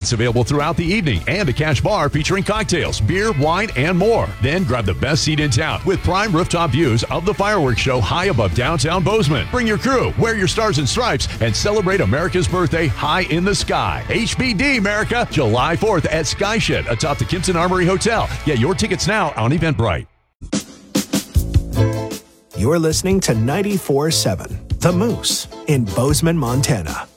Drinks available throughout the evening and a cash bar featuring cocktails, beer, wine, and more. Then grab the best seat in town with prime rooftop views of the fireworks show high above downtown Bozeman. Bring your crew, wear your stars and stripes, and celebrate America's birthday high in the sky. HBD, America, July 4th at Skyshed atop the Kimpton Armory Hotel. Get your tickets now on Eventbrite. You're listening to 94.7 The Moose in Bozeman, Montana.